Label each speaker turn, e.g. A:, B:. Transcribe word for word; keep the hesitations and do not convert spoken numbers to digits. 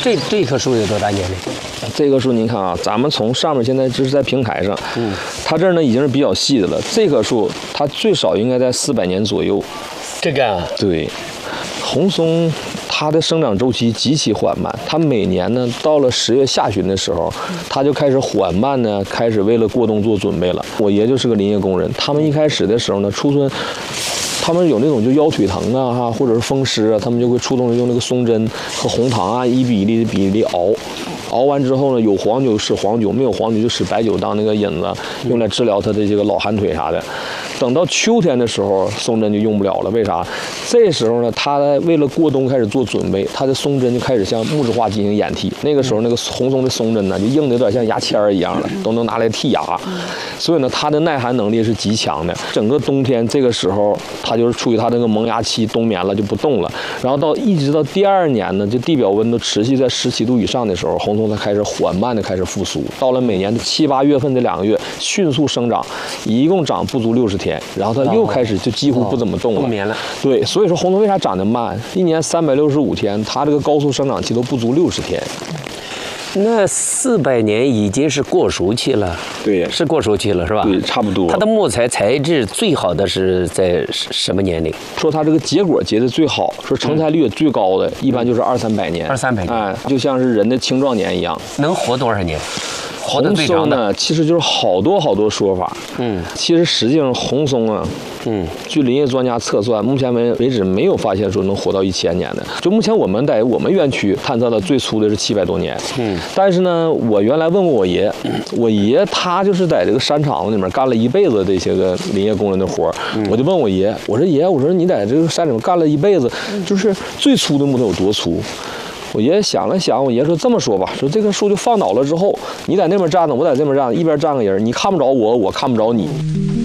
A: 这这棵树有多大年龄？
B: 这棵树您看啊，咱们从上面现在这是在平台上，嗯，它这儿呢已经是比较细的了。这棵树它最少应该在四百年左右。
A: 这个啊，
B: 对，红松它的生长周期极其缓慢，它每年呢到了十月下旬的时候，它就开始缓慢呢开始为了过冬做准备了。我爷就是个林业工人，他们一开始的时候呢，出村。他们有那种就腰腿疼啊哈，或者是风湿啊，他们就会出动用那个松针和红糖啊一比一的比例熬，熬完之后呢，有黄酒使黄酒，没有黄酒就使白酒当那个引子，用来治疗他的这个老寒腿啥的。等到秋天的时候，松针就用不了了，为啥？这时候呢，他为了过冬开始做准备，他的松针就开始向木质化进行掩替。那个时候那个红松的松针呢，就硬的有点像牙签儿一样了，都能拿来剔牙。所以呢，它的耐寒能力是极强的。整个冬天这个时候，它就是处于它那个萌芽期，冬眠了就不动了。然后到一直到第二年呢，就地表温度持续在十七度以上的时候，红松它开始缓慢的开始复苏。到了每年的七八月份这两个月，迅速生长，一共长不足六十天，然后它又开始就几乎不怎么动了。
A: 冬眠了。
B: 对，所以说红松为啥长得慢？一年三百六十五天，它这个高速生长期都不足六十天。
A: 那四百年已经是过熟期了，
B: 对，
A: 是过熟期了，是吧？
B: 对，差不多。
A: 它的木材材质最好的是在什么年龄？
B: 说它这个结果结的最好，说成材率也最高的，一般就是二三百年。
A: 二三百年，
B: 哎，就像是人的青壮年一样。
A: 能活多少年？活得
B: 红
A: 最长的
B: 松呢，其实就是好多好多说法。嗯，其实实际上红松啊，嗯，据林业专家测算，目前为为止没有发现说能活到一千年的。就目前我们在我们园区探测的最粗的是七百多年。嗯，但是呢，我原来问过我爷，我爷他就是在这个山场子里面干了一辈子这些个林业工人的活儿。嗯，我就问我爷，我说爷，我说你在这个山里面干了一辈子，就是最粗的木头有多粗？我爷爷想了想，我爷说这么说吧，说这棵树就放倒了之后，你在那边站着，我在这边站着，一边站个人，你看不着我，我看不着你。